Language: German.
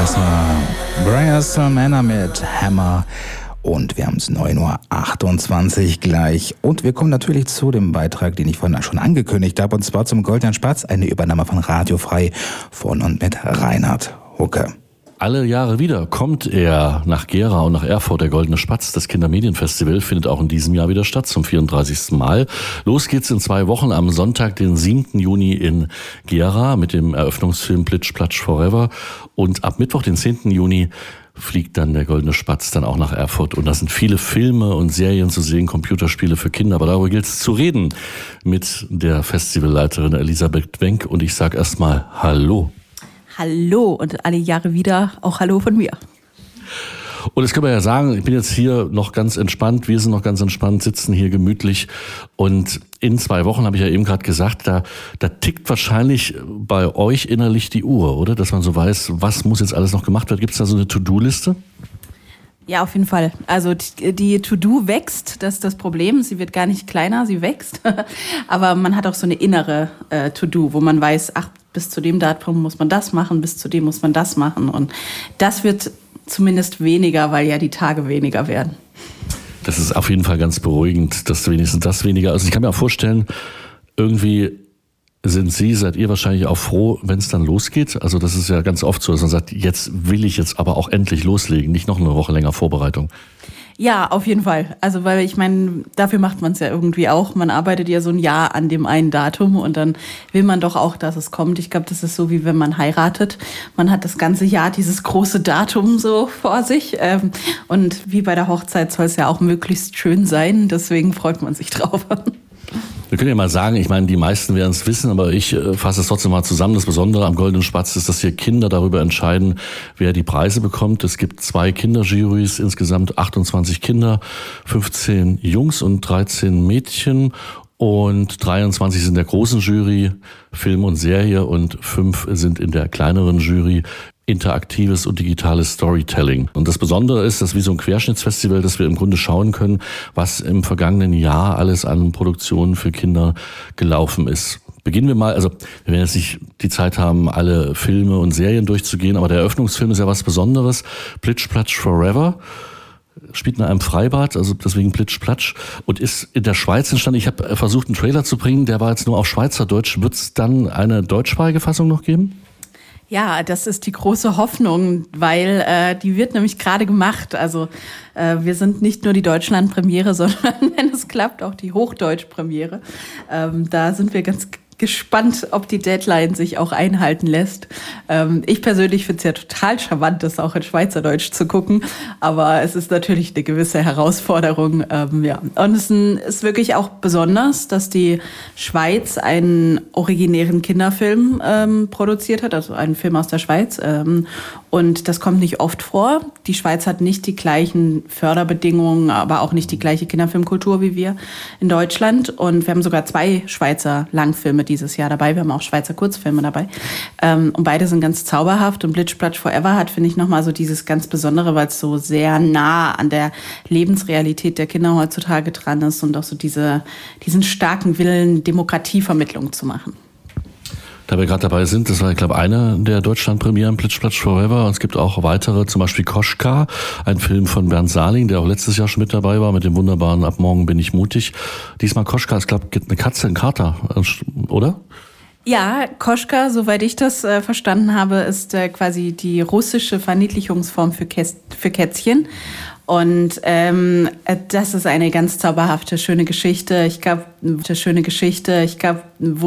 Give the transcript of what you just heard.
Das war Brian Manor mit Hammer. Und wir haben es 9.28 Uhr gleich. Und wir kommen natürlich zu dem Beitrag, den ich vorhin schon angekündigt habe. Und zwar zum Goldenen Spatz, eine Übernahme von Radio Frei von und mit Reinhard Hucke. Alle Jahre wieder kommt er nach Gera und nach Erfurt. Der Goldene Spatz, das Kindermedienfestival, findet auch in diesem Jahr wieder statt, zum 34. Mal. Los geht's in 2 Wochen am Sonntag, den 7. Juni in Gera mit dem Eröffnungsfilm Plitsch Platsch Forever. Und ab Mittwoch, den 10. Juni, fliegt dann der Goldene Spatz dann auch nach Erfurt. Und da sind viele Filme und Serien zu sehen, Computerspiele für Kinder. Aber darüber gilt es zu reden mit der Festivalleiterin Elisabeth Wenck. Und ich sage erstmal Hallo. Hallo und alle Jahre wieder auch Hallo von mir. Und das können wir ja sagen, ich bin jetzt hier noch ganz entspannt, wir sind noch ganz entspannt, sitzen hier gemütlich und in 2 Wochen, habe ich ja eben gerade gesagt, da tickt wahrscheinlich bei euch innerlich die Uhr, oder? Dass man so weiß, was muss jetzt alles noch gemacht werden. Gibt es da so eine To-Do-Liste? Ja, auf jeden Fall. Also die To-Do wächst, das ist das Problem. Sie wird gar nicht kleiner, sie wächst. Aber man hat auch so eine innere To-Do, wo man weiß, ach, bis zu dem Datum muss man das machen, bis zu dem muss man das machen. Und das wird zumindest weniger, weil ja die Tage weniger werden. Das ist auf jeden Fall ganz beruhigend, dass wenigstens das weniger ist. Also ich kann mir auch vorstellen, irgendwie seid ihr wahrscheinlich auch froh, wenn es dann losgeht? Also das ist ja ganz oft so, dass man sagt, jetzt will ich jetzt aber auch endlich loslegen, nicht noch eine Woche länger Vorbereitung. Ja, auf jeden Fall. Also weil ich meine, dafür macht man es ja irgendwie auch. Man arbeitet ja so ein Jahr an dem einen Datum und dann will man doch auch, dass es kommt. Ich glaube, das ist so, wie wenn man heiratet. Man hat das ganze Jahr dieses große Datum so vor sich. Und wie bei der Hochzeit soll es ja auch möglichst schön sein. Deswegen freut man sich drauf. Wir können ja mal sagen, ich meine, die meisten werden es wissen, aber ich fasse es trotzdem mal zusammen. Das Besondere am Goldenen Spatz ist, dass hier Kinder darüber entscheiden, wer die Preise bekommt. Es gibt 2 Kinderjurys, insgesamt 28 Kinder, 15 Jungs und 13 Mädchen. Und 23 sind in der großen Jury, Film und Serie, und 5 sind in der kleineren Jury, interaktives und digitales Storytelling. Und das Besondere ist, dass wie so ein Querschnittsfestival, dass wir im Grunde schauen können, was im vergangenen Jahr alles an Produktionen für Kinder gelaufen ist. Beginnen wir mal, also wir werden jetzt nicht die Zeit haben, alle Filme und Serien durchzugehen, aber der Eröffnungsfilm ist ja was Besonderes. Plitsch Platsch Forever. Spielt in einem Freibad, also deswegen Plitsch Platsch, und ist in der Schweiz entstanden. Ich habe versucht, einen Trailer zu bringen, der war jetzt nur auf Schweizerdeutsch. Wird es dann eine deutschsprachige Fassung noch geben? Ja, das ist die große Hoffnung, weil die wird nämlich gerade gemacht. Also wir sind nicht nur die Deutschland-Premiere, sondern, wenn es klappt, auch die Hochdeutsch-Premiere. Da sind wir ganz gespannt, ob die Deadline sich auch einhalten lässt. Ich persönlich finde es ja total charmant, das auch in Schweizerdeutsch zu gucken, aber es ist natürlich eine gewisse Herausforderung. Ja. Und es ist wirklich auch besonders, dass die Schweiz einen originären Kinderfilm produziert hat, also einen Film aus der Schweiz. Und das kommt nicht oft vor. Die Schweiz hat nicht die gleichen Förderbedingungen, aber auch nicht die gleiche Kinderfilmkultur wie wir in Deutschland. Und wir haben sogar 2 Schweizer Langfilme dieses Jahr dabei. Wir haben auch Schweizer Kurzfilme dabei. Und beide sind ganz zauberhaft. Und Plitsch Platsch Forever hat, finde ich, nochmal so dieses ganz Besondere, weil es so sehr nah an der Lebensrealität der Kinder heutzutage dran ist und auch so diesen starken Willen, Demokratievermittlung zu machen. Da wir gerade dabei sind, das war, ich glaube, eine der Deutschland-Premieren, Plitsch Platsch Forever. Und es gibt auch weitere, zum Beispiel Koschka, ein Film von Bernd Saling, der auch letztes Jahr schon mit dabei war, mit dem wunderbaren Ab morgen bin ich mutig. Diesmal Koschka, es glaube, eine Katze in Kater, oder? Ja, Koschka, soweit ich das verstanden habe, ist quasi die russische Verniedlichungsform für Kätzchen. Und das ist eine ganz zauberhafte, schöne Geschichte. Ich glaube, wo